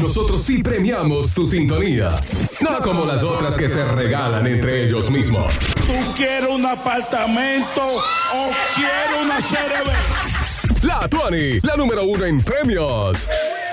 nosotros sí premiamos tu sintonía. No como las otras que se regalan entre ellos mismos. ¿Tú quieres un apartamento o quieres una CRB? La Tuani, la número 1 en premios.